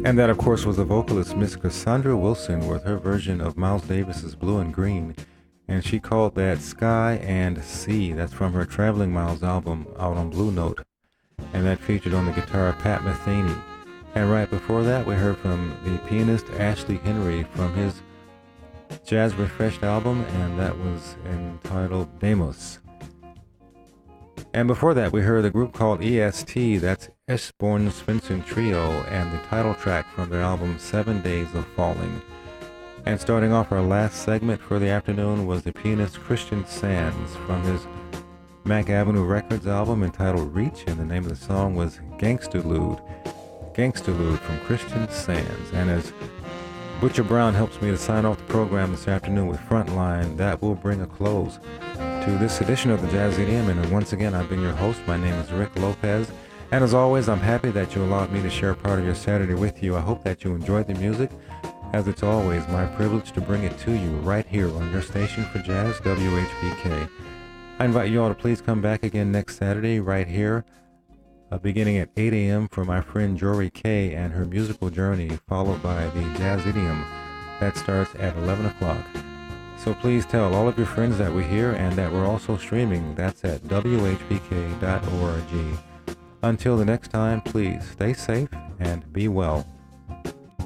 And that, of course, was the vocalist Miss Cassandra Wilson with her version of Miles Davis's Blue and Green. And she called that Sky and Sea. That's from her Traveling Miles album out on Blue Note. And that featured on the guitar Pat Metheny. And right before that, we heard from the pianist Ashley Henry from his Jazz Refreshed album, and that was entitled Demos. And before that, we heard a group called EST, that's Eschborn Svensson Trio, and the title track from their album 7 Days of Falling. And starting off our last segment for the afternoon was the pianist Christian Sands from his Mack Avenue Records album entitled Reach, and the name of the song was Gangsterlude. Gangsterlude from Christian Sands. And as Butcher Brown helps me to sign off the program this afternoon with Frontline, that will bring a close to this edition of the Jazz Idiom. And once again, I've been your host. My name is Rick Lopez. And as always, I'm happy that you allowed me to share part of your Saturday with you. I hope that you enjoyed the music, as it's always my privilege to bring it to you right here on your station for jazz, WHPK. I invite you all to please come back again next Saturday right here, beginning at 8 a.m. for my friend Jory Kay and her musical journey, followed by the Jazz Idiom. That starts at 11 o'clock. So please tell all of your friends that we're here and that we're also streaming. That's at WHPK.org. Until the next time, please stay safe and be well.